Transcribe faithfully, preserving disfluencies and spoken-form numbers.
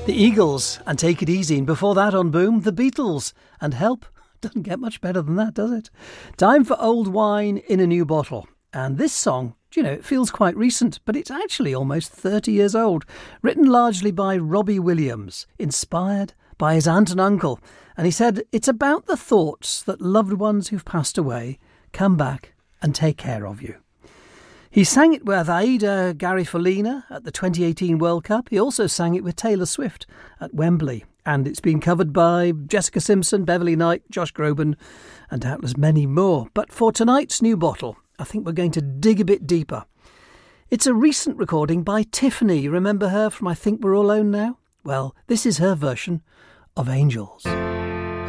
The Eagles and Take It Easy, and before that on Boom, The Beatles and Help. Doesn't get much better than that, does it? Time for Old Wine in a New Bottle. And this song, you know, it feels quite recent, but it's actually almost thirty years old. Written largely by Robbie Williams, inspired by his aunt and uncle. And he said it's about the thoughts that loved ones who've passed away come back and take care of you. He sang it with Aida Garifalina at the twenty eighteen World Cup. He also sang it with Taylor Swift at Wembley. And it's been covered by Jessica Simpson, Beverly Knight, Josh Groban, and doubtless many more. But for tonight's New Bottle, I think we're going to dig a bit deeper. It's a recent recording by Tiffany. Remember her from I Think We're All Alone Now? Well, this is her version of Angels.